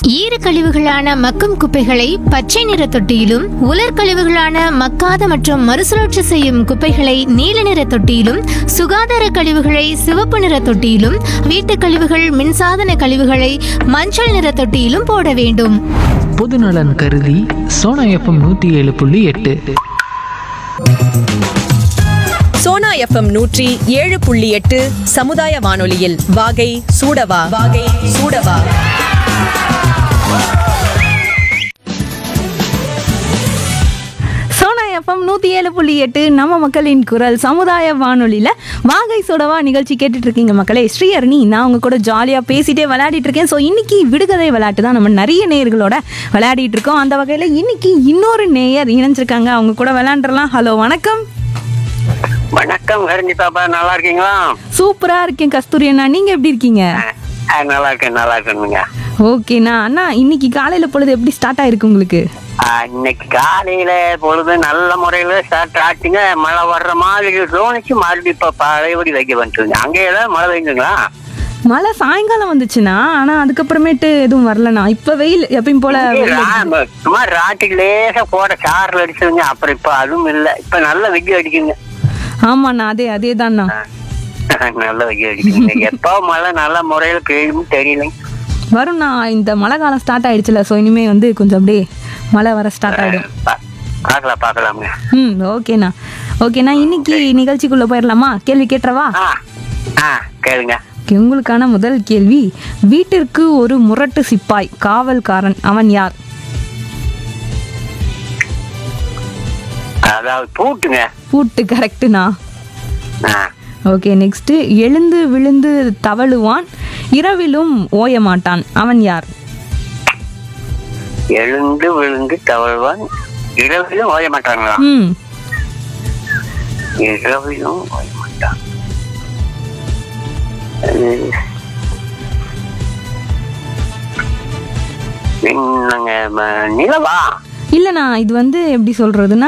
ஈர கழிவுகளான மக்கும் குப்பைகளை பச்சை நிற தொட்டியிலும், உலர் கழிவுகளான மக்காத மற்றும் மறுசுழற்சி செய்யும் குப்பைகளை நீல நிற தொட்டியிலும், சுகாதார கழிவுகளை சிவப்பு நிற தொட்டியிலும், வீட்டுக் கழிவுகள் மின்சாதன கழிவுகளை மஞ்சள் நிற தொட்டியிலும் போட வேண்டும். பொதுநலன் கருதி சோனா எஃப்எம் 107.8. சோனா எஃப்எம் 107.8 சமுதாய வானொலியில் வாகை சூடவா. சோனா எஃப்எம் 107.8 நம்ம மக்களின் குரல் சமுதாய வானொலியில் வாகை சுடவா நிகழ்ச்சி கேட்டுட்டு இருக்கீங்க மக்களே. ஸ்ரீஹரணி, நான் உங்க கூட ஜாலியாக பேசிட்டே விளையாடிட்டு இருக்கேன். ஸோ இன்னைக்கு விடுகதை விளையாட்டு தான் நம்ம நிறைய நேயர்களோட விளையாடிட்டு இருக்கோம். அந்த வகையில் இன்னைக்கு இன்னொரு நேயர் இணைஞ்சிருக்காங்க, அவங்க கூட விளையாண்டுறலாம். ஹலோ, வணக்கம். வணக்கம் ஹரிணி பாப்பா, நல்லா இருக்கீங்களா? சூப்பரா இருக்கேன் கஸ்தூரி அண்ணா, நீங்க எப்படி இருக்கீங்க? நல்லா இருக்கேனுங்க. ஓகேண்ணா. அண்ணா, இன்னைக்கு காலையில பொழுது எப்படி ஸ்டார்ட் ஆயிருக்கு உங்களுக்கு? இன்னைக்கு காலையில பொழுது நல்ல முறையில ஸ்டார்ட் ஆச்சுங்க. மழை வர்ற மாதிரி தோணிச்சு, மறுபடியும் இப்ப பழையபடி வைக்க வந்துருங்க. அங்கே ஏதாவது மழை பெய்யுங்களா? மழை சாயங்காலம் வந்துச்சுண்ணா, ஆனா அதுக்கப்புறமேட்டு எதுவும் வரலண்ணா. இப்ப வெயில் எப்பயும் போல சும்மா ராட்டிக்கு லேசா போட கார்ல அடிச்சுங்க. அப்புறம் இப்ப அதுவும் இல்ல, இப்ப நல்ல வெயில் அடிக்குங்க. ஆமாண்ணா, அதேதாண்ணா. நல்ல வெயில் அடிக்குங்க. எப்போ மழை நல்ல முறையில பெய்யும் தெரியலைங்க. வரும்ண்ணா, இந்த மழை காலம் ஸ்டார்ட் ஆயிடுச்சுல, ஸோ இனிமே வந்து கொஞ்சம் அப்படியே மழை வர ஸ்டார்ட் ஆயிடும். பாக்கலாமுங்க. ஓகேண்ணா. இன்னைக்கு நிகழ்ச்சிக்குள்ள போயிடலாமா? கேள்வி கேட்டுறவா? கேளுங்க. உங்களுக்கான முதல் கேள்வி, வீட்டிற்கு ஒரு முரட்டு சிப்பாய் காவல்காரன், அவன் யார்? அதாவது பூட்டுங்க. பூட்டு கரெக்டுண்ணா. ஓகே, நெக்ஸ்ட், எழுந்து விழுந்து தவழுவான், இரவிலும் ஓய மாட்டான், அவன் யார்? எழுந்து விழுந்து தவழ்வான், இரவிலும் ஓய மாட்டாங்களா? இரவிலும் ஓய மாட்டான். நிலவா? இல்லண்ணா, இது வந்து எப்படி சொல்றதுன்னா,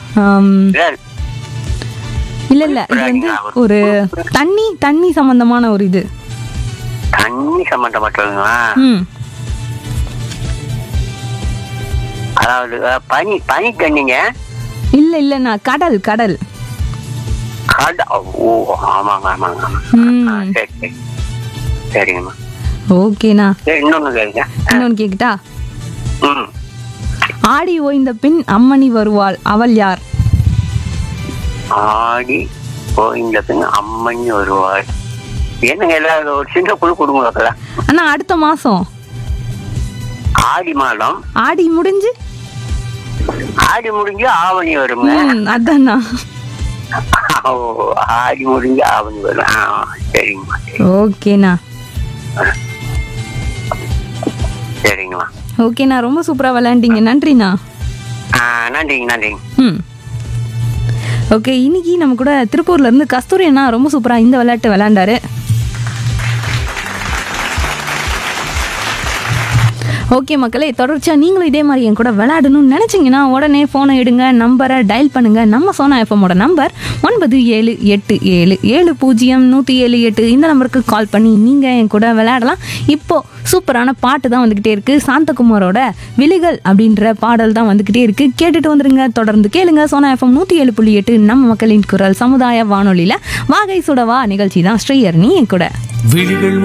இல்ல இது வந்து ஒரு தண்ணி சம்பந்தமான ஒரு இது. தண்ணி சம்பந்தப்பட்டதுங்களா? அதாவது பனி தண்ணிங்க? இல்லண்ணா, கடல். ஓ, ஆமாங்க. சரிங்கம்மா. ஓகேண்ணா. இன்னொன்னு கேக்குதா? ஆடி ஓய்ந்த பின் அம்மணி வருவாள், அவள் யார்? ஆடி ஓய்ந்த பின் அம்மணி வருவாள். என்னங்க எல்லாரும் ஒரு சின்ன குழு கொடுங்க. அண்ணா, அடுத்த மாசம் ஆடி மாதம். ஆடி முடிஞ்சு ஆவணி வருங்க. அதாண்ணா. ஆடி முடிஞ்சு ஆவணி வரும். சரிங்கம்மா. ஓகேண்ணா. சரிங்கம்மா. ஓகேண்ணா, ரொம்ப சூப்பரா விளையாண்டீங்க. நன்றிண்ணா. நன்றிங்க. ஓகே, இன்னைக்கு நம்ம கூட திருப்பூர்ல இருந்து கஸ்தூரி அண்ணா ரொம்ப சூப்பரா இந்த விளையாட்டு விளையாண்டாரு. ஓகே மக்களே, தொடர்ச்சியாக நீங்களும் இதே மாதிரி என் கூட விளையாடணும்னு நினச்சிங்கன்னா உடனே ஃபோனை எடுங்க, நம்பரை டயல் பண்ணுங்கள். நம்ம சோனா எஃப்எம்மோட நம்பர் 9787070178. இந்த நம்பருக்கு கால் பண்ணி நீங்கள் என் கூட விளையாடலாம். இப்போது சூப்பரான பாட்டு தான் வந்துக்கிட்டே இருக்குது. சாந்தகுமாரோட விழிகள் அப்படின்ற பாடல் தான் வந்துக்கிட்டே இருக்குது. கேட்டுட்டு வந்துருங்க. தொடர்ந்து கேளுங்க. சோனா எஃப்எம் 107.8 நம்ம மக்களின் குரல் சமுதாய வானொலியில் வாகை சுடவா நிகழ்ச்சி தான். ஸ்ரீஹரணி என் கூட.